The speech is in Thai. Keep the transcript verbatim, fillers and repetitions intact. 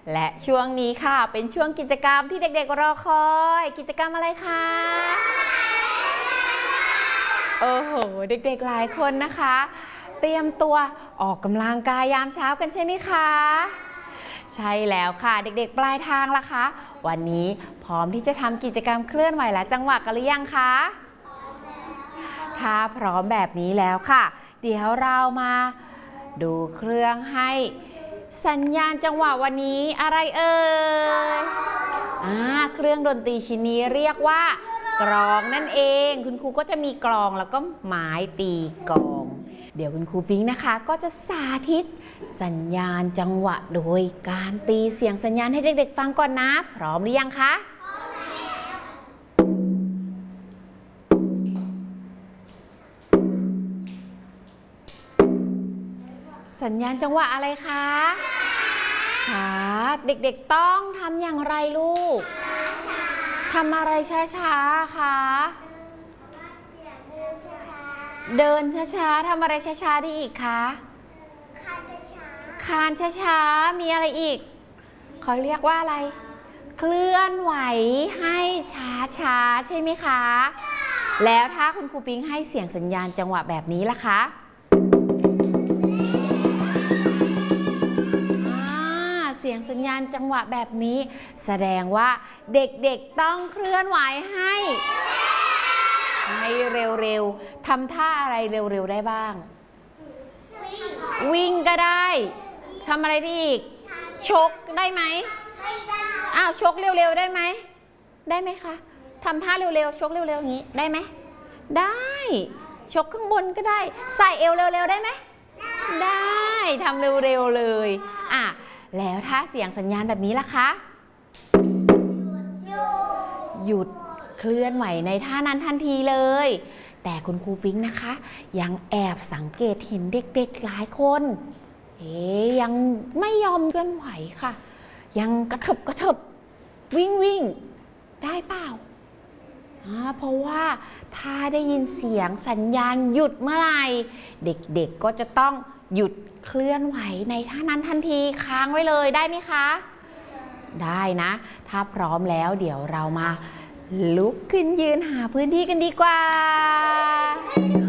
และช่วงนี้ค่ะเป็นช่วงกิจกรรมที่เด็กๆรอคอยกิจกรรมอะไรคะโอ้โหเด็กๆหลายคนนะคะเตรียมตัวออกกำลังกายยามเช้ากันใช่ไหมคะใช่แล้วค่ะเด็กๆปลายทางล่ะคะวันนี้พร้อมที่จะทำกิจกรรมเคลื่อนไหวและจังหวะกันหรือยังคะถ้าพร้อมแบบนี้แล้วค่ะเดี๋ยวเรามาดูเครื่องให้สัญญาณจังหวะวันนี้อะไรเอ่ยอ่าเครื่องดนตรีชิ้นนี้เรียกว่ากลองนั่นเองคุณครูก็จะมีกลองแล้วก็ไม้ตีกลองเดี๋ยวคุณครูปิ๊งนะคะก็จะสาธิตสัญญาณจังหวะโดยการตีเสียงสัญญาณให้เด็กๆฟังก่อนนะพร้อมหรือยังคะสัญญาณจังหวะอะไรคะช้าเด็กๆต้องทำอย่างไรลูกทำอะไรช้าๆคะเดินช้าๆทำอะไรช้าๆได้อีกคะคานช้าๆมีอะไรอีกเขาเรียกว่าอะไรเคลื่อนไหวให้ช้าๆใช่ไหมคะแล้วถ้าคุณครูปิ๊งให้เสียงสัญญาณจังหวะแบบนี้ล่ะคะเสียงสัญญาณจังหวะแบบนี้แสดงว่าเด็กๆต้องเคลื่อนไหวให้ให้เร็วๆทำท่าอะไรเร็วๆได้บ้างวิ่งก็ได้ทำอะไรได้อีกชกได้ไหมอ้าวชกเร็วๆได้ไหมได้ไหมคะทำท่าเร็วๆชกเร็วๆอย่างนี้ได้ไหมได้ชกข้างบนก็ได้ใส่เอวเร็วๆได้ไหมได้ทำเร็วๆเลยอ่ะแล้วถ้าเสียงสัญญาณแบบนี้ล่ะคะหยุดเคลื่อนไหวในท่านั้นทันทีเลยแต่คุณครูปิ๊งนะคะยังแอบสังเกตเห็นเด็กๆหลายคนเอ๊ยยังไม่ยอมเคลื่อนไหวค่ะยังกระเถิบกระเถิบวิ่งวิ่งได้เปล่าเพราะว่าถ้าได้ยินเสียงสัญญาณหยุดเมื่อไหร่เด็กๆก็จะต้องหยุดเคลื่อนไหวในท่านั้นทันทีค้างไว้เลยได้ไหมคะได้นะถ้าพร้อมแล้วเดี๋ยวเรามาลุกขึ้นยืนหาพื้นที่กันดีกว่า